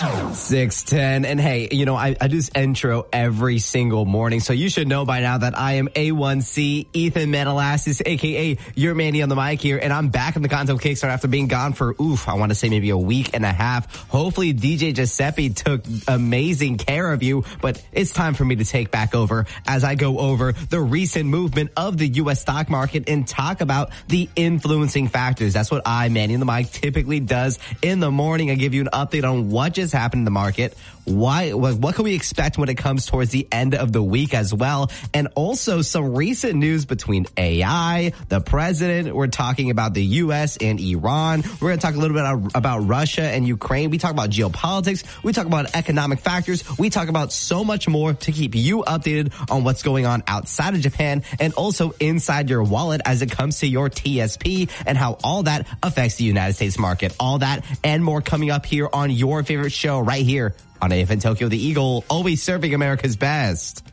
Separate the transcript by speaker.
Speaker 1: 6:10. And hey, you know, I do this intro every single morning, so you should know by now that I am A1C, Ethan Metalassis, a.k.a. your Manny on the mic here, and I'm back in the Content Kickstart after being gone for, I want to say maybe a week and a half. Hopefully DJ Giuseppe took amazing care of you, but it's time for me to take back over as I go over the recent movement of the U.S. stock market and talk about the influencing factors. That's what I, Manny on the mic, typically does in the morning. I give you an update on what just happened in the market, what can we expect when it comes towards the end of the week as well, and also some recent news between AI, the president. We're talking about the U.S. and Iran. We're going to talk a little bit about Russia and Ukraine. We talk about geopolitics. We talk about economic factors. We talk about so much more to keep you updated on what's going on outside of Japan and also inside your wallet as it comes to your TSP and how all that affects the United States market. All that and more coming up here on your favorite show right here on AFN Tokyo, the Eagle, always serving America's best.